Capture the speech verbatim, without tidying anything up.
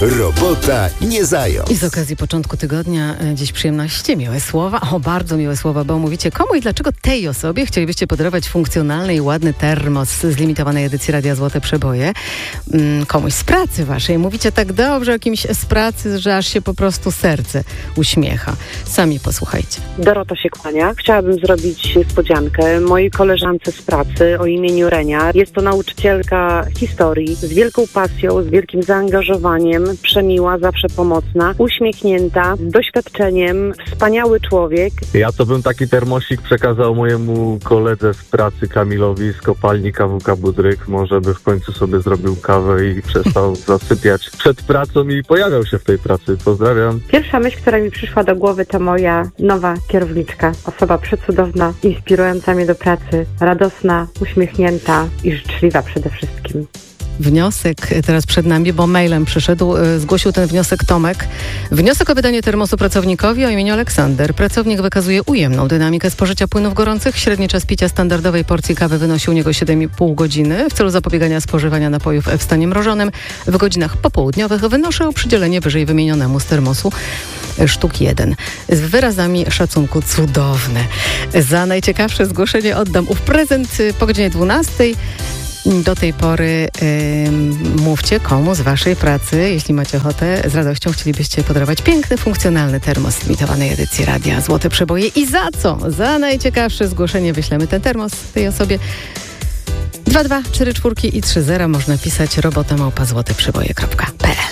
Robota nie zając. I z okazji początku tygodnia e, dziś przyjemności, miłe słowa, o bardzo miłe słowa, bo mówicie komu i dlaczego tej osobie chcielibyście podarować funkcjonalny i ładny termos z limitowanej edycji Radia Złote Przeboje. Mm, komuś z pracy waszej. Mówicie tak dobrze o kimś z pracy, że aż się po prostu serce uśmiecha. Sami posłuchajcie. Dorota się kłania. Chciałabym zrobić niespodziankę mojej koleżance z pracy o imieniu Renia. Jest to nauczycielka historii z wielką pasją, z wielkim zaangażowaniem, przemiła, zawsze pomocna, uśmiechnięta, z doświadczeniem, wspaniały człowiek. Ja to bym taki termosik przekazał mojemu koledze z pracy Kamilowi z kopalni K W K Budryk. Może by w końcu sobie zrobił kawę i przestał zasypiać przed pracą i pojawiał się w tej pracy. Pozdrawiam. Pierwsza myśl, która mi przyszła do głowy, to moja nowa kierowniczka. Osoba przecudowna, inspirująca mnie do pracy, radosna, uśmiechnięta i życzliwa przede wszystkim. Wniosek teraz przed nami, bo mailem przyszedł, y, zgłosił ten wniosek Tomek. Wniosek o wydanie termosu pracownikowi o imieniu Aleksander. Pracownik wykazuje ujemną dynamikę spożycia płynów gorących. Średni czas picia standardowej porcji kawy wynosi u niego siedem i pół godziny. W celu zapobiegania spożywania napojów w stanie mrożonym w godzinach popołudniowych wynoszę o przydzielenie wyżej wymienionemu z termosu sztuk jeden. Z wyrazami szacunku cudowne. Za najciekawsze zgłoszenie oddam ów prezent po godzinie dwunastej. Do tej pory yy, mówcie komu z waszej pracy, jeśli macie ochotę, z radością chcielibyście podarować piękny, funkcjonalny termos limitowanej edycji Radia Złote Przeboje. I za co? Za najciekawsze zgłoszenie wyślemy ten termos tej osobie. dwa dwa cztery cztery i trzy zero można pisać robota małpa złote przeboje kropka p l.